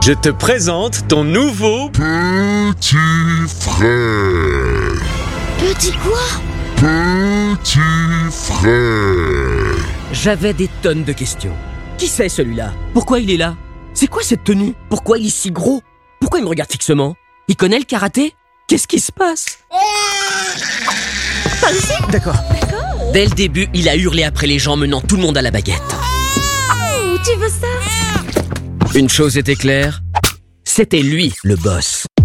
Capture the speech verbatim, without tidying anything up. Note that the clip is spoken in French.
Je te présente ton nouveau petit frère. Petit quoi? Petit frère. J'avais des tonnes de questions. Qui c'est celui-là? Pourquoi il est là? C'est quoi cette tenue? Pourquoi il est si gros? Pourquoi il me regarde fixement? Il connaît le karaté? Qu'est-ce qui se passe? Par ici? D'accord. D'accord. Dès le début, il a hurlé après les gens, menant tout le monde à la baguette. Oh, tu veux ça? Une chose était claire, c'était lui le boss.